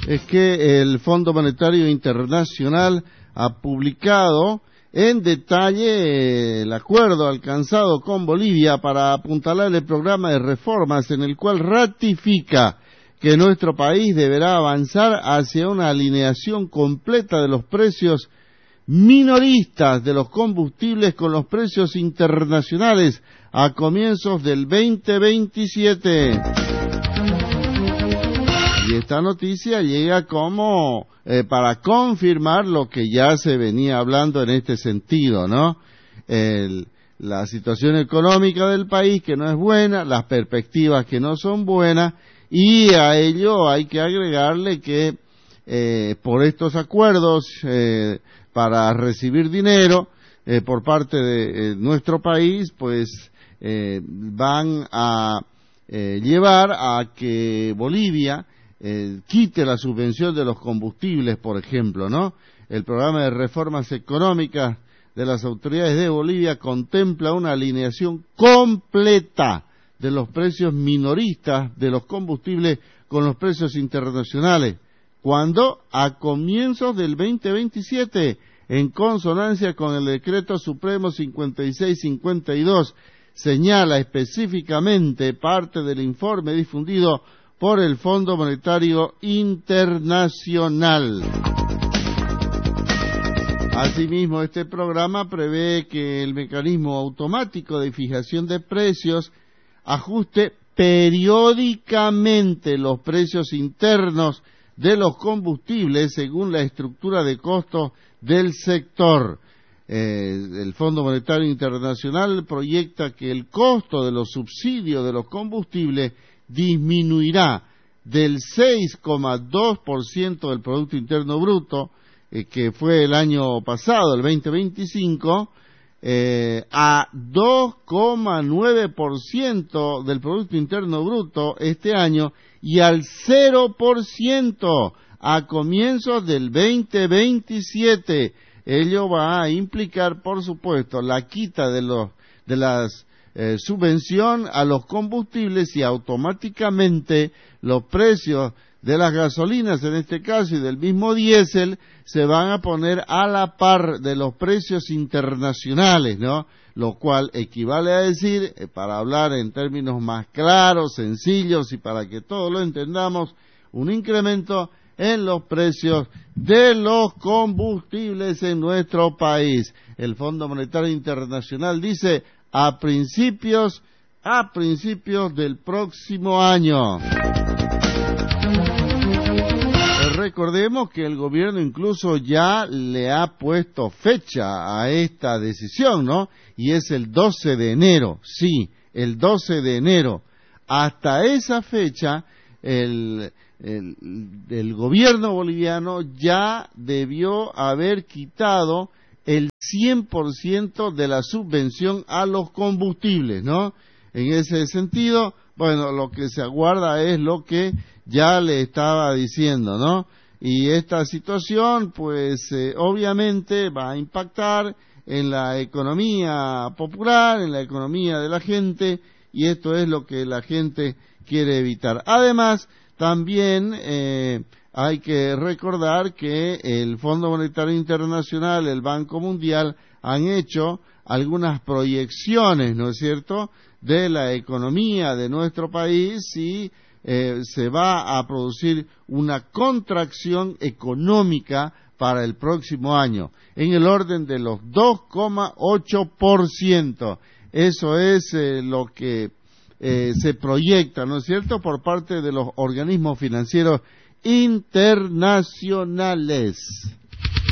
es que el Fondo Monetario Internacional ha publicado en detalle el acuerdo alcanzado con Bolivia para apuntalar el programa de reformas en el cual ratifica que nuestro país deberá avanzar hacia una alineación completa de los precios minoristas de los combustibles con los precios internacionales a comienzos del 2027. Y esta noticia llega como para confirmar lo que ya se venía hablando en este sentido, ¿no? La situación económica del país que no es buena, las perspectivas que no son buenas, y a ello hay que agregarle que por estos acuerdos para recibir dinero por parte de nuestro país, pues van a llevar a que Bolivia quite la subvención de los combustibles, por ejemplo, ¿no? El programa de reformas económicas de las autoridades de Bolivia contempla una alineación completa de los precios minoristas de los combustibles con los precios internacionales, cuando a comienzos del 2027, en consonancia con el Decreto Supremo 5652, señala específicamente parte del informe difundido por el Fondo Monetario Internacional. Asimismo, este programa prevé que el mecanismo automático de fijación de precios ajuste periódicamente los precios internos de los combustibles según la estructura de costos del sector. El Fondo Monetario Internacional proyecta que el costo de los subsidios de los combustibles disminuirá del 6,2% del Producto Interno Bruto, que fue el año pasado, el 2025, a 2,9% del Producto Interno Bruto este año y al 0% a comienzos del 2027. Ello va a implicar, por supuesto, la quita de las subvención a los combustibles, y automáticamente los precios de las gasolinas, en este caso, y del mismo diésel, se van a poner a la par de los precios internacionales, ¿no? Lo cual equivale a decir, para hablar en términos más claros, sencillos y para que todos lo entendamos, un incremento en los precios de los combustibles en nuestro país. El Fondo Monetario Internacional dice a principios del próximo año. Recordemos que el gobierno incluso ya le ha puesto fecha a esta decisión, ¿no? Y es el 12 de enero, sí, el 12 de enero. Hasta esa fecha, el gobierno boliviano ya debió haber quitado el 100% de la subvención a los combustibles, ¿no? En ese sentido, bueno, lo que se aguarda es lo que ya le estaba diciendo, ¿no? Y esta situación, pues, obviamente va a impactar en la economía popular, en la economía de la gente, y esto es lo que la gente quiere evitar. Además, también hay que recordar que el Fondo Monetario Internacional, el Banco Mundial, han hecho algunas proyecciones, ¿no es cierto?, de la economía de nuestro país, y se va a producir una contracción económica para el próximo año, en el orden de los 2,8%. Eso es lo que se proyecta, ¿no es cierto?, por parte de los organismos financieros internacionales.